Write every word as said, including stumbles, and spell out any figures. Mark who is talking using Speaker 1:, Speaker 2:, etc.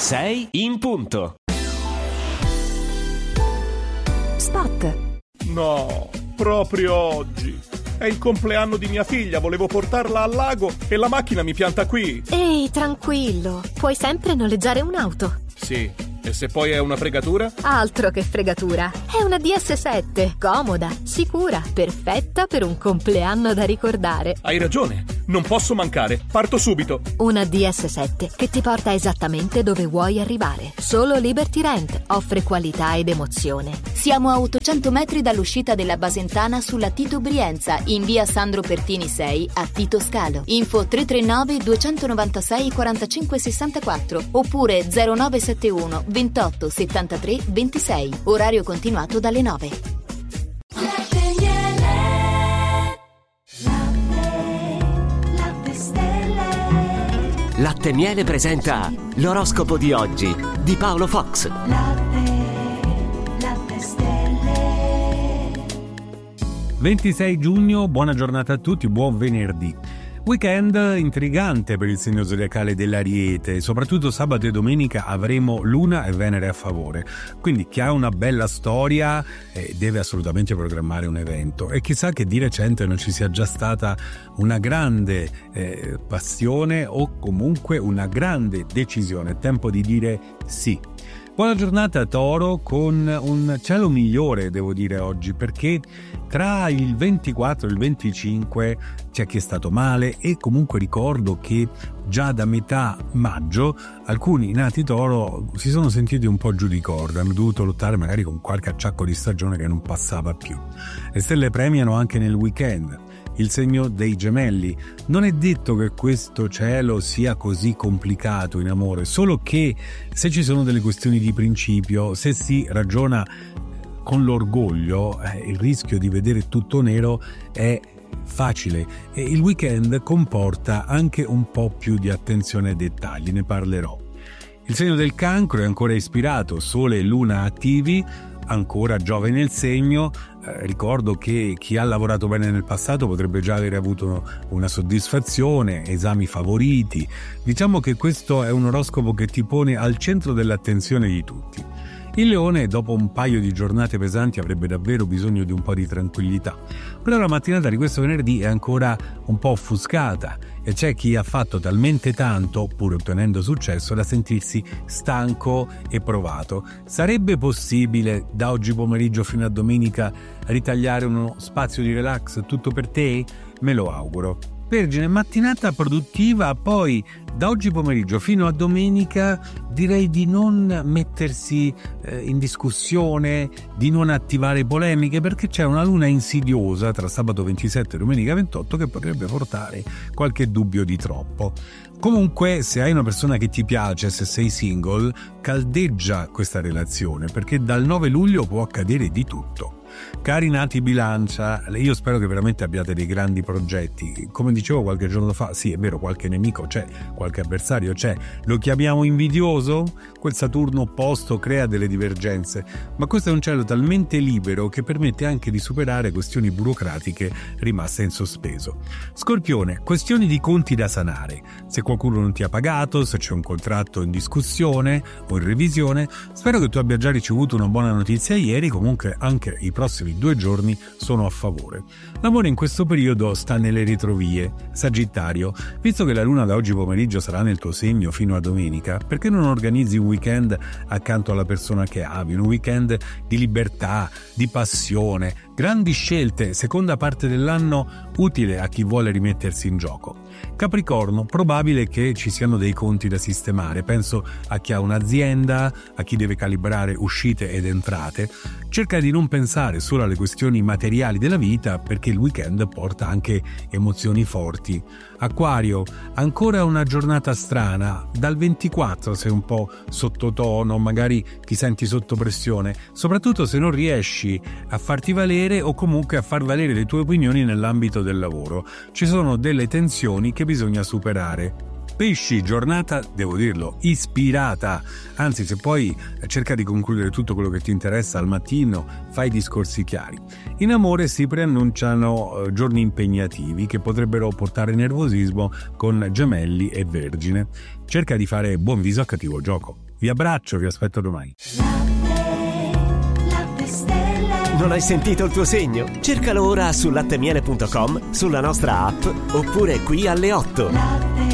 Speaker 1: sei in punto.
Speaker 2: Spot.
Speaker 3: No, proprio oggi. È il compleanno di mia figlia, volevo portarla al lago e la macchina mi pianta qui.
Speaker 2: Ehi, tranquillo, puoi sempre noleggiare un'auto.
Speaker 3: Sì, e se poi è una fregatura?
Speaker 2: Altro che fregatura, è una D S sette, comoda, sicura, perfetta per un compleanno da ricordare.
Speaker 3: Hai ragione, non posso mancare, parto subito.
Speaker 2: Una D S sette che ti porta esattamente dove vuoi arrivare. Solo Liberty Rent offre qualità ed emozione.
Speaker 4: Siamo a ottocento metri dall'uscita della Basentana sulla Tito Brienza, in via Sandro Pertini sei a Tito Scalo. Info tre tre nove due nove sei quattro cinque sei quattro oppure zero nove sette uno ventotto settantatré ventisei. Orario continuato dalle nove.
Speaker 5: Latte miele, latte, latte stelle.
Speaker 1: Latte Miele presenta l'oroscopo di oggi di Paolo Fox.
Speaker 5: Latte, latte stelle.
Speaker 6: ventisei giugno, buona giornata a tutti, buon venerdì. Weekend intrigante per il segno zodiacale dell'Ariete, soprattutto sabato e domenica avremo Luna e Venere a favore, quindi chi ha una bella storia eh, deve assolutamente programmare un evento e chissà che di recente non ci sia già stata una grande eh, passione o comunque una grande decisione, tempo di dire sì. Buona giornata Toro, con un cielo migliore devo dire oggi, perché tra il ventiquattro e il venticinque c'è chi è stato male e comunque ricordo che già da metà maggio alcuni nati Toro si sono sentiti un po' giù di corda, hanno dovuto lottare magari con qualche acciacco di stagione che non passava più. Le stelle premiano anche nel weekend. Il segno dei Gemelli. Non è detto che questo cielo sia così complicato in amore, solo che se ci sono delle questioni di principio, se si ragiona con l'orgoglio, eh, il rischio di vedere tutto nero è facile e il weekend comporta anche un po' più di attenzione ai dettagli, ne parlerò. Il segno del Cancro è ancora ispirato, Sole e Luna attivi, ancora Giove nel segno. Eh, ricordo che chi ha lavorato bene nel passato potrebbe già aver avuto una soddisfazione, esami favoriti. Diciamo che questo è un oroscopo che ti pone al centro dell'attenzione di tutti. Il Leone, dopo un paio di giornate pesanti, avrebbe davvero bisogno di un po' di tranquillità. Però la mattinata di questo venerdì è ancora un po' offuscata e c'è chi ha fatto talmente tanto, pur ottenendo successo, da sentirsi stanco e provato. Sarebbe possibile da oggi pomeriggio fino a domenica ritagliare uno spazio di relax tutto per te? Me lo auguro. Vergine, mattinata produttiva, poi da oggi pomeriggio fino a domenica direi di non mettersi eh, in discussione, di non attivare polemiche, perché c'è una luna insidiosa tra sabato ventisette e domenica ventotto che potrebbe portare qualche dubbio di troppo. Comunque, se hai una persona che ti piace, se sei single, caldeggia questa relazione, perché dal nove luglio può accadere di tutto. Cari nati Bilancia, io spero che veramente abbiate dei grandi progetti. Come dicevo qualche giorno fa, sì è vero, qualche nemico c'è, qualche avversario c'è, lo chiamiamo invidioso? Quel Saturno opposto crea delle divergenze, ma questo è un cielo talmente libero che permette anche di superare questioni burocratiche rimaste in sospeso. Scorpione, questioni di conti da sanare. Se qualcuno non ti ha pagato, se c'è un contratto in discussione o in revisione, spero che tu abbia già ricevuto una buona notizia ieri, comunque anche i prossimi due giorni sono a favore. L'amore in questo periodo sta nelle retrovie. Sagittario, visto che la luna da oggi pomeriggio sarà nel tuo segno fino a domenica, perché non organizzi un weekend accanto alla persona che ami, un weekend di libertà, di passione, grandi scelte, seconda parte dell'anno utile a chi vuole rimettersi in gioco. Capricorno, probabile che ci siano dei conti da sistemare, penso a chi ha un'azienda, a chi deve calibrare uscite ed entrate. Cerca di non pensare solo alle questioni materiali della vita, perché il weekend porta anche emozioni forti. Acquario, ancora una giornata strana, dal ventiquattro sei un po' sottotono, magari ti senti sotto pressione, soprattutto se non riesci a farti valere o comunque a far valere le tue opinioni nell'ambito del lavoro. Ci sono delle tensioni che bisogna superare. Pesci, giornata, devo dirlo, ispirata, anzi se poi cerca di concludere tutto quello che ti interessa al mattino, fai discorsi chiari. In amore si preannunciano eh, giorni impegnativi che potrebbero portare nervosismo con Gemelli e Vergine. Cerca di fare buon viso a cattivo gioco. Vi abbraccio, vi aspetto domani.
Speaker 5: Latte, latte stelle.
Speaker 1: Non hai sentito il tuo segno? Cercalo ora su lattemiele punto com, sulla nostra app oppure qui alle otto.
Speaker 5: Latte